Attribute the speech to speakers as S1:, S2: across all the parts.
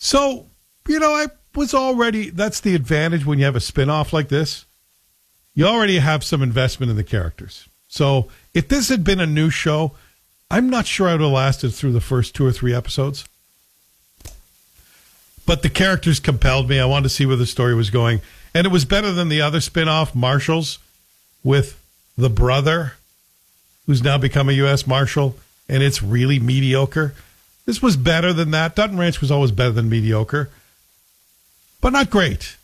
S1: So, I was already, that's the advantage when you have a spinoff like this. You already have some investment in the characters. So if this had been a new show, I'm not sure I would have lasted through the first 2 or 3 episodes. But the characters compelled me. I wanted to see where the story was going. And it was better than the other spinoff, Marshals, with the brother who's now become a U.S. Marshal, and it's really mediocre. This was better than that. Dutton Ranch was always better than mediocre, but not great.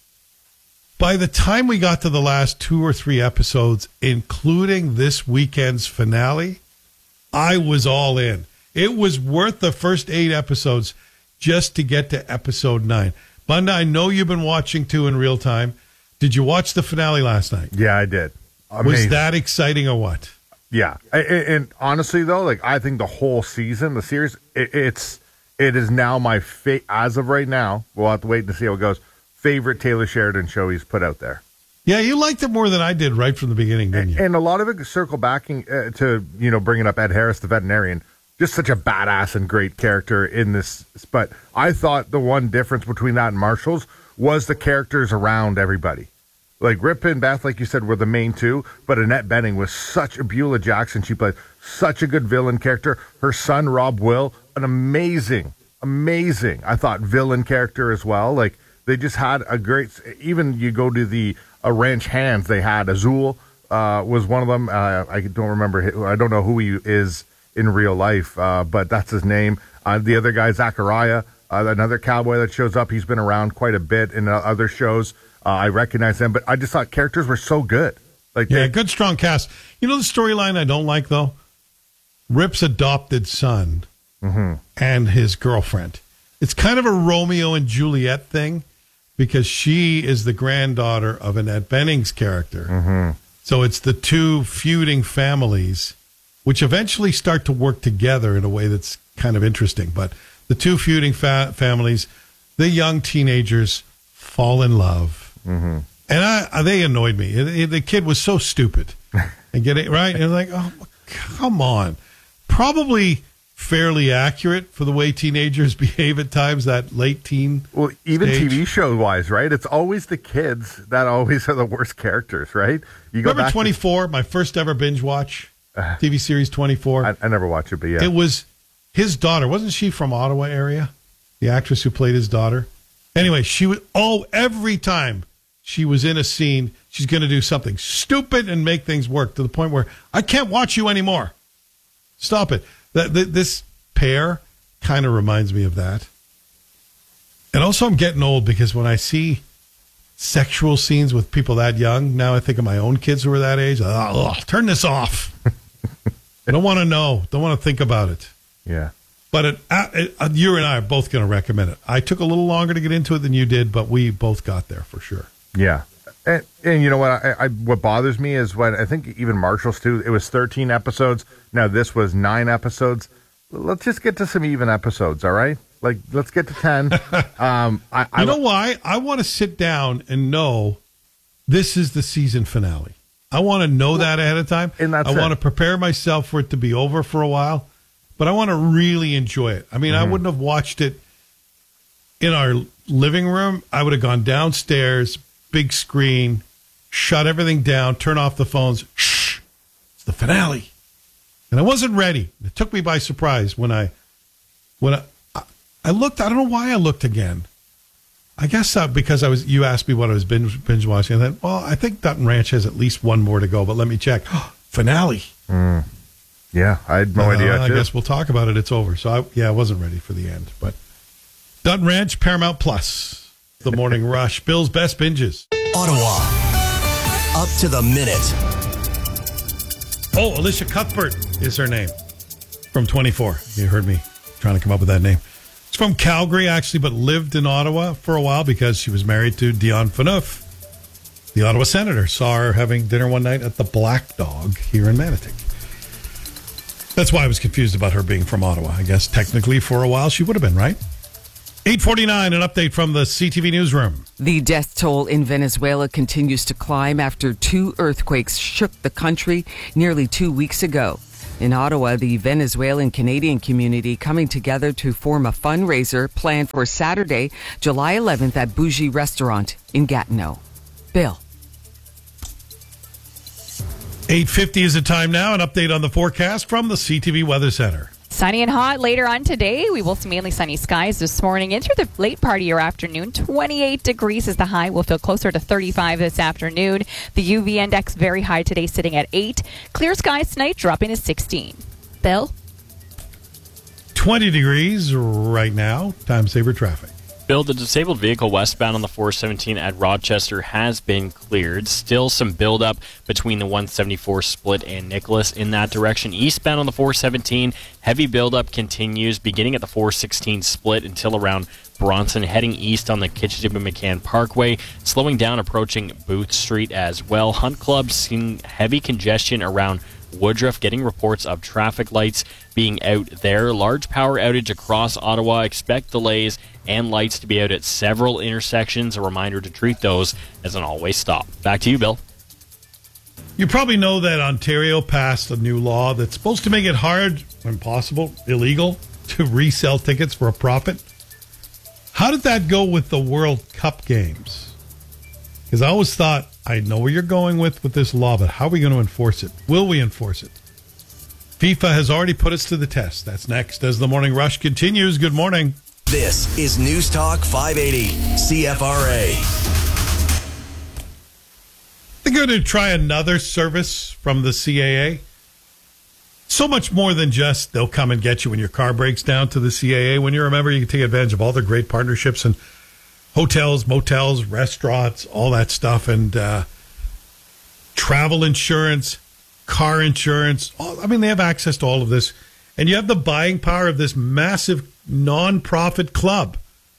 S1: By the time we got to the last 2 or 3 episodes, including this weekend's finale, I was all in. It was worth the first 8 episodes just to get to episode 9. Bunda, I know you've been watching too in real time. Did you watch the finale last night?
S2: Yeah, I did. Amazing.
S1: Was that exciting or what?
S2: Yeah. And honestly, though, I think the whole season, the series, it is now my as of right now, we'll have to wait to see how it goes, favorite Taylor Sheridan show he's put out there.
S1: Yeah, you liked it more than I did right from the beginning, didn't you?
S2: And a lot of it circle backing to, bringing up Ed Harris, the veterinarian. Just such a badass and great character in this. But I thought the one difference between that and Marshals was the characters around everybody. Like Rip and Beth, like you said, were the main two. But Annette Bening was such a Beulah Jackson. She played such a good villain character. Her son, Rob Will, an amazing, I thought, villain character as well. Like, they just had a great, even you go to the ranch hands they had. Azul was one of them. I don't remember, I don't know who he is in real life, but that's his name. The other guy, Zachariah, another cowboy that shows up. He's been around quite a bit in other shows. I recognize them, but I just thought characters were so good.
S1: Good, strong cast. You know the storyline I don't like, though? Rip's adopted son and his girlfriend. It's kind of a Romeo and Juliet thing because she is the granddaughter of Annette Bening's character. So it's the two feuding families, which eventually start to work together in a way that's kind of interesting. But the two feuding families, the young teenagers fall in love. And they annoyed me. The kid was so stupid. And get it right? And like, oh, come on. Probably fairly accurate for the way teenagers behave at times, that late teen
S2: Well, even
S1: stage.
S2: TV show-wise, right? It's always the kids that always are the worst characters, right? You go
S1: Remember
S2: back
S1: 24, my first ever binge watch? TV series 24.
S2: I never watched it, but yeah.
S1: It was his daughter. Wasn't she from Ottawa area? The actress who played his daughter. Anyway, she would, every time she was in a scene, she's going to do something stupid and make things work to the point where I can't watch you anymore. Stop it. This pair kind of reminds me of that. And also I'm getting old because when I see sexual scenes with people that young, now I think of my own kids who are that age. Turn this off. I don't want to know. Don't want to think about it.
S2: Yeah.
S1: But you and I are both going to recommend it. I took a little longer to get into it than you did, but we both got there for sure.
S2: Yeah. And you know what? What bothers me is when I think even Marshals too, it was 13 episodes. Now this was 9 episodes. Let's just get to some even episodes, all right? Like, let's get to 10. You
S1: know why? I want to sit down and know this is the season finale. I want to know that ahead of time.
S2: And that's
S1: I want to prepare myself for it to be over for a while, but I want to really enjoy it. I mean, I wouldn't have watched it in our living room. I would have gone downstairs, big screen, shut everything down, turn off the phones. Shh, it's the finale. And I wasn't ready. It took me by surprise when I looked. I don't know why I looked again. I guess because you asked me what I was binge watching. I thought, well, I think Dutton Ranch has at least one more to go, but let me check. Finale.
S2: Yeah, I had no idea.
S1: I guess we'll talk about it. It's over. So I wasn't ready for the end. But Dutton Ranch, Paramount Plus, The Morning Rush, Bill's Best Binges.
S3: Ottawa, up to the minute.
S1: Oh, Alicia Cuthbert is her name from 24. You heard me trying to come up with that name. She's from Calgary, actually, but lived in Ottawa for a while because she was married to Dion Phaneuf, the Ottawa senator. Saw her having dinner one night at the Black Dog here in Manotick. That's why I was confused about her being from Ottawa. I guess technically for a while she would have been, right? 8:49, an update from the CTV newsroom.
S4: The death toll in Venezuela continues to climb after 2 earthquakes shook the country nearly 2 weeks ago. In Ottawa, the Venezuelan Canadian community coming together to form a fundraiser planned for Saturday, July 11th at Bougie Restaurant in Gatineau. Bill.
S1: 8:50 is the time now. An update on the forecast from the CTV Weather Center.
S5: Sunny and hot later on today. We will see mainly sunny skies this morning into the late part of your afternoon. 28 degrees is the high. We'll feel closer to 35 this afternoon. The UV index very high today, sitting at 8. Clear skies tonight, dropping to 16. Bill?
S1: 20 degrees right now. Time saver traffic.
S6: Bill, the disabled vehicle westbound on the 417 at Rochester has been cleared. Still some buildup between the 174 split and Nicholas in that direction. Eastbound on the 417, heavy buildup continues beginning at the 416 split until around Bronson, heading east on the Kitchissippi-McCann Parkway, slowing down approaching Booth Street as well. Hunt Club seeing heavy congestion around Woodruff, getting reports of traffic lights being out there. Large power outage across Ottawa. Expect delays and lights to be out at several intersections. A reminder to treat those as an always stop. Back to you, Bill.
S1: You probably know that Ontario passed a new law that's supposed to make it hard, when possible, illegal, to resell tickets for a profit. How did that go with the World Cup games? Because I always thought, I know where you're going with this law, but how are we going to enforce it? Will we enforce it? FIFA has already put us to the test. That's next as the Morning Rush continues. Good morning.
S3: This is News Talk 580 CFRA.
S1: They're going to try another service from the CAA. So much more than just they'll come and get you when your car breaks down to the CAA. When you remember, you can take advantage of all their great partnerships and hotels, motels, restaurants, all that stuff, and travel insurance, car insurance. They have access to all of this. And you have the buying power of this massive non-profit club.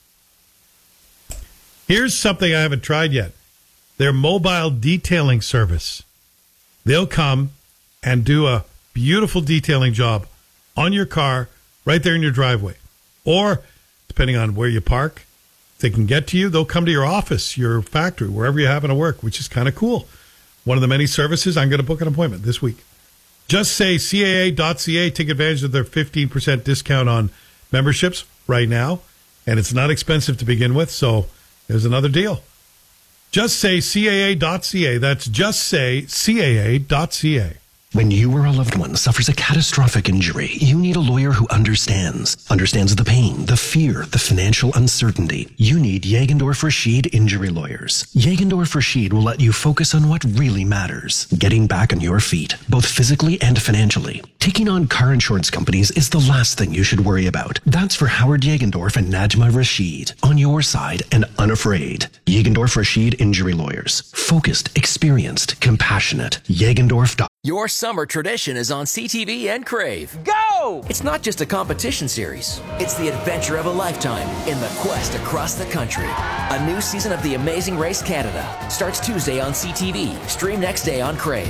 S1: Here's something I haven't tried yet. Their mobile detailing service. They'll come and do a beautiful detailing job on your car right there in your driveway. Or, depending on where you park, if they can get to you, they'll come to your office, your factory, wherever you happen to work, which is kind of cool. One of the many services. I'm going to book an appointment this week. Just say CAA.ca. Take advantage of their 15% discount on memberships right now. And it's not expensive to begin with, so there's another deal. Just say CAA.ca. That's just say CAA.ca.
S7: When you or a loved one suffers a catastrophic injury, you need a lawyer who understands the pain, the fear, the financial uncertainty. You need Jagendorf Rashid Injury Lawyers. Jagendorf Rashid will let you focus on what really matters, getting back on your feet, both physically and financially. Taking on car insurance companies is the last thing you should worry about. That's for Howard Jagendorf and Najma Rashid. On your side and unafraid. Jagendorf Rashid Injury Lawyers. Focused, experienced, compassionate. Jagendorf.
S8: Your summer tradition is on CTV and Crave. Go! It's not just a competition series. It's the adventure of a lifetime in the quest across the country. A new season of The Amazing Race Canada starts Tuesday on CTV. Stream next day on Crave.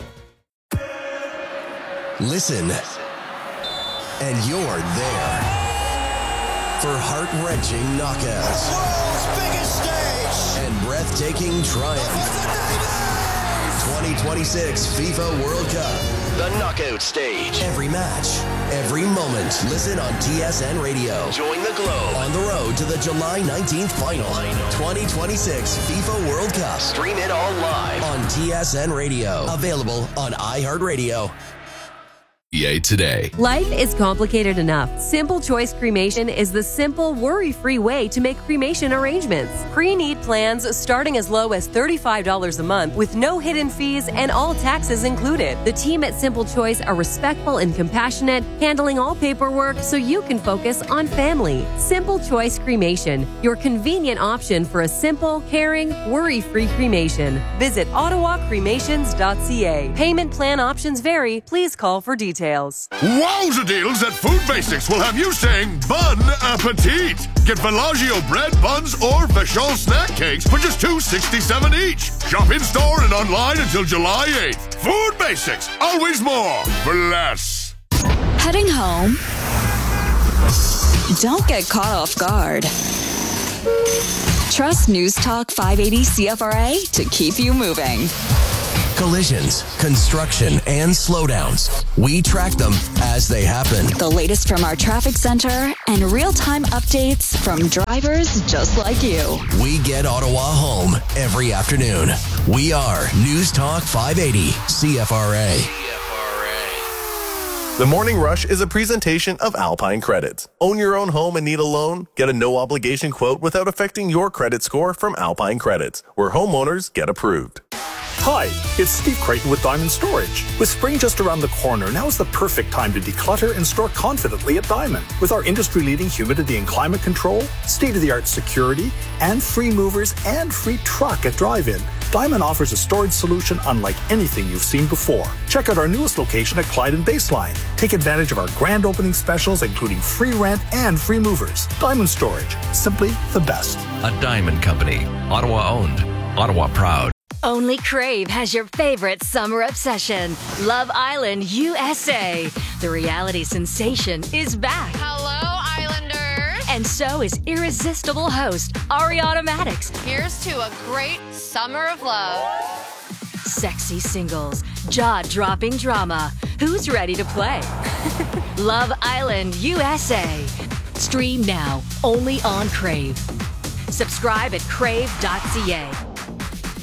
S3: Listen, and you're there for heart-wrenching knockouts.
S9: The world's biggest stage!
S3: And breathtaking triumph. 2026 FIFA World Cup. The knockout stage. Every match, every moment. Listen on TSN Radio. Join the Globe on the road to the July 19th final. 2026 FIFA World Cup. Stream it all live on TSN Radio. Available on iHeartRadio.
S10: EA Today.
S11: Life is complicated enough. Simple Choice Cremation is the simple, worry-free way to make cremation arrangements. Pre-need plans starting as low as $35 a month with no hidden fees and all taxes included. The team at Simple Choice are respectful and compassionate, handling all paperwork so you can focus on family. Simple Choice Cremation, your convenient option for a simple, caring, worry-free cremation. Visit ottawacremations.ca. Payment plan options vary. Please call for details.
S12: Wowza deals at Food Basics will have you saying bon appetit. Get Bellagio bread, buns, or Vachon snack cakes for just $2.67 each. Shop in store and online until July 8th. Food Basics, always more for less.
S13: Heading home? Don't get caught off guard. Trust News Talk 580 CFRA to keep you moving.
S3: collisions, construction, and slowdowns. We track them as they happen.
S13: The latest from our traffic center and real-time updates from drivers just like you.
S3: We get Ottawa home every afternoon. We are News Talk 580 CFRA.
S14: The Morning Rush is a presentation of Alpine Credits. Own your own home and need a loan? Get a no-obligation quote without affecting your credit score from Alpine Credits, where homeowners get approved.
S15: Hi, it's Steve Creighton with Diamond Storage. With spring just around the corner, now is the perfect time to declutter and store confidently at Diamond. With our industry-leading humidity and climate control, state-of-the-art security, and free movers and free truck at drive-in, Diamond offers a storage solution unlike anything you've seen before. Check out our newest location at Clyde and Baseline. Take advantage of our grand opening specials, including free rent and free movers. Diamond Storage, simply the best.
S16: A Diamond Company, Ottawa owned, Ottawa proud.
S17: Only Crave has your favorite summer obsession, Love Island USA. The reality sensation is back.
S18: Hello, Islanders.
S17: And so is irresistible host Ariana Maddox.
S18: Here's to a great summer of love.
S17: Sexy singles, jaw-dropping drama. Who's ready to play? Love Island USA. Stream now, only on Crave. Subscribe at crave.ca.